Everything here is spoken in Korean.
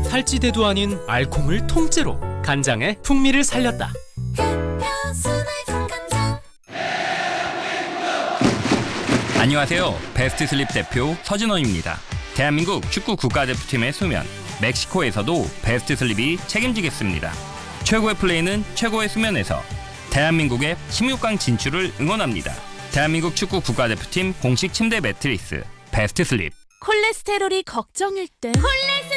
살찌대도 아닌 알콩을 통째로 간장의 풍미를 살렸다. 안녕하세요. 베스트슬립 대표 서진원입니다. 대한민국 축구 국가대표팀의 수면, 멕시코에서도 베스트슬립이 책임지겠습니다. 최고의 플레이는 최고의 수면에서. 대한민국의 16강 진출을 응원합니다. 대한민국 축구 국가대표팀 공식 침대 매트리스 베스트슬립. 콜레스테롤이 걱정일 땐